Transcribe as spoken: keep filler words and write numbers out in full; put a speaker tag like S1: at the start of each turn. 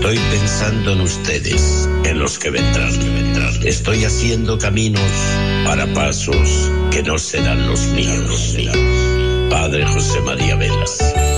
S1: Estoy pensando en ustedes, en los que vendrán, que vendrán. Estoy haciendo caminos para pasos que no serán los míos. Padre José María Velas.